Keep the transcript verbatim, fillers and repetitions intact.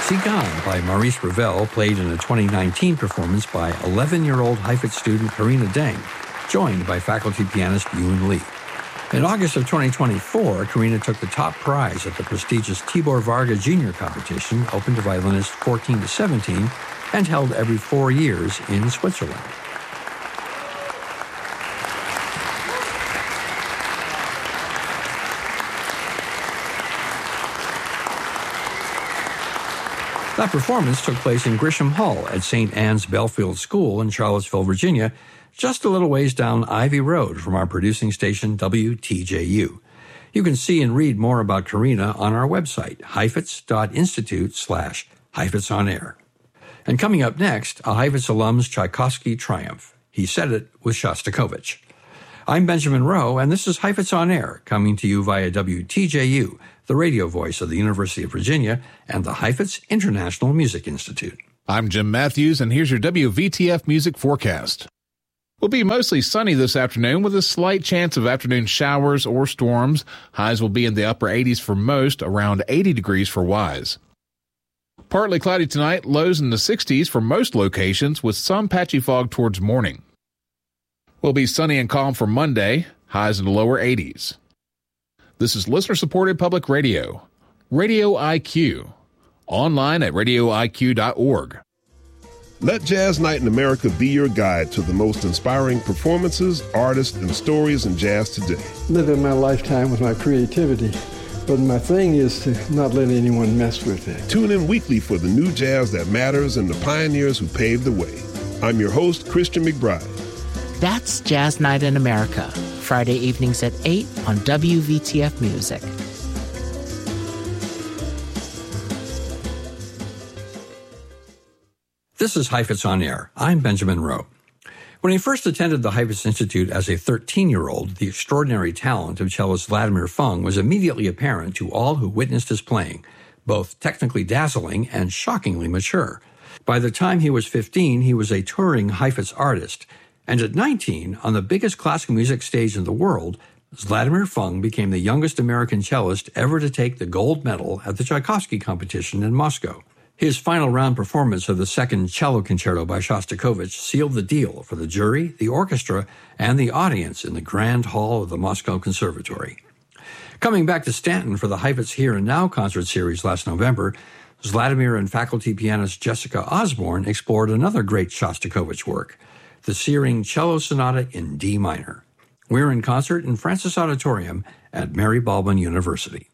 See Gone by Maurice Ravel, played in a twenty nineteen performance by eleven-year-old Heifetz student Karina Deng, joined by faculty pianist Yoon Lee. In August of twenty twenty-four, Karina took the top prize at the prestigious Tibor Varga Junior competition, open to violinists fourteen to seventeen, and held every four years in Switzerland. That performance took place in Grisham Hall at Saint Anne's Belfield School in Charlottesville, Virginia, just a little ways down Ivy Road from our producing station W T J U. You can see and read more about Karina on our website, heifetz.institute slash Heifetz on Air. And coming up next, a Heifetz alum's Tchaikovsky triumph. He said it with Shostakovich. I'm Benjamin Rowe, and this is Heifetz on Air, coming to you via W T J U, the radio voice of the University of Virginia and the Heifetz International Music Institute. I'm Jim Matthews, and here's your W V T F music forecast. Will be mostly sunny this afternoon with a slight chance of afternoon showers or storms. Highs will be in the upper eighties for most, around eighty degrees for Wise. Partly cloudy tonight, lows in the sixties for most locations with some patchy fog towards morning. Will be sunny and calm for Monday, highs in the lower eighties. This is listener-supported public radio, Radio I Q, online at radio I Q dot org. Let Jazz Night in America be your guide to the most inspiring performances, artists, and stories in jazz today. Living my lifetime with my creativity, but my thing is to not let anyone mess with it. Tune in weekly for the new jazz that matters and the pioneers who paved the way. I'm your host, Christian McBride. That's Jazz Night in America, Friday evenings at eight on W V T F Music. This is Heifetz on Air. I'm Benjamin Rowe. When he first attended the Heifetz Institute as a thirteen-year-old, the extraordinary talent of cellist Vladimir Fung was immediately apparent to all who witnessed his playing, both technically dazzling and shockingly mature. By the time he was fifteen, he was a touring Heifetz artist, and at nineteen, on the biggest classical music stage in the world, Vladimir Fung became the youngest American cellist ever to take the gold medal at the Tchaikovsky competition in Moscow. His final round performance of the second cello concerto by Shostakovich sealed the deal for the jury, the orchestra, and the audience in the Grand Hall of the Moscow Conservatory. Coming back to Stanton for the Heifetz Here and Now concert series last November, Vladimir and faculty pianist Jessica Osborne explored another great Shostakovich work, the Searing Cello Sonata in D minor. We're in concert in Francis Auditorium at Mary Baldwin University.